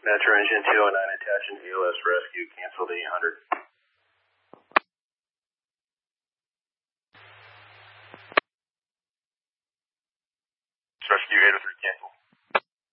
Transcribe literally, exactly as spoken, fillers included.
Metro Engine two oh nine attaching A L S rescue, cancel the eight hundred.